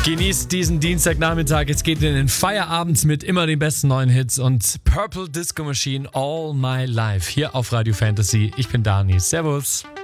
Genießt diesen Dienstagnachmittag. Es geht in den Feierabend mit immer den besten neuen Hits und Purple Disco Machine All My Life hier auf Radio Fantasy. Ich bin Dani. Servus.